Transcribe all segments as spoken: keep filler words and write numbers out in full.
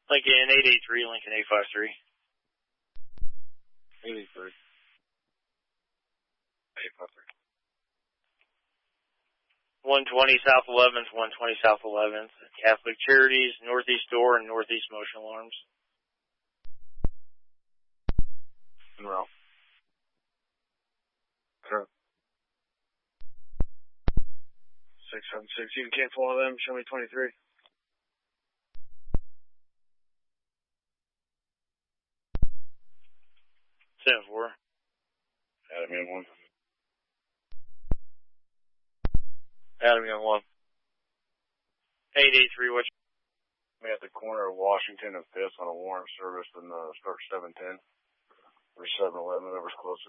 Lincoln eight eight three, Lincoln eight five three. eight eight three. eight five three. one twenty South eleventh, one twenty South eleventh. Catholic Charities, Northeast Door, and Northeast Motion Alarms. Monroe. Sure. six seven six, you can cancel all of them, show me twenty-three. seven four. Adam in one. Adam in one. eight eight three, what's I'm at the corner of Washington and fifth on a warrant service and uh, start seven ten. Or seven eleven, whatever's closer.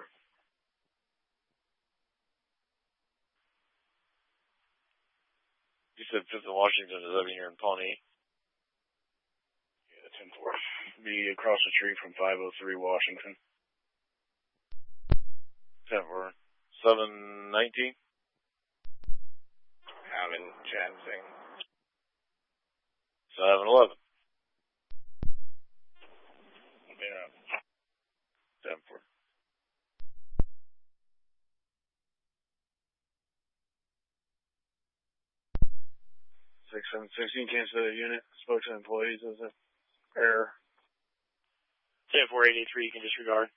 You said fifth of Washington, is that here in Pawnee? Yeah, ten four. Be across the street from five oh three Washington. ten four. seven nineteen. I'm in Chansing. seven eleven. Yeah. ten four. six seven six, you can cancel the unit. Spoke to employees as an error. ten four eight eight three, you can disregard.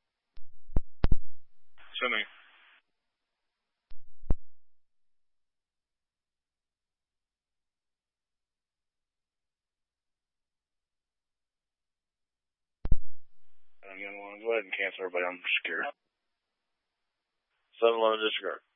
Send me. Again, go ahead and cancel everybody. I'm scared. seven eleven disregard.